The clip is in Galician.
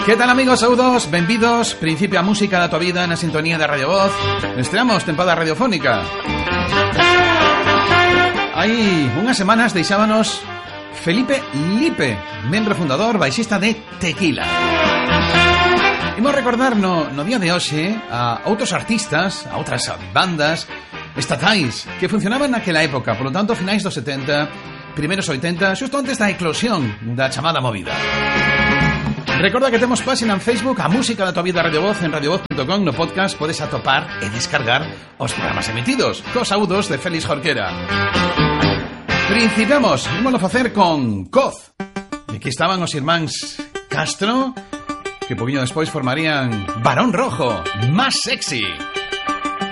Que tal, amigos? Saúdos, benvidos. Principio a música da tua vida na sintonía da Radio Voz. Estreamos tempada radiofónica. Hai unhas semanas deixábanos Felipe Lipe, membro fundador, baixista de Tequila. Imos recordar no día de hoxe a outros artistas, a outras bandas estatais que funcionaban naquela época, polo tanto, finais dos 70, primeiros 80, xusto antes da eclosión da chamada movida. Recorda que temos página en Facebook, a música da tua vida Radio Voz, en radiovoz.com. No podcast podes atopar e descargar os programas emitidos. Cos saúdos de Félix Jorquera. Principiamos, ímoslo facer con Coz. E aquí estaban os irmáns Castro, que poquinho despois formarían Barón Rojo, Más Sexy.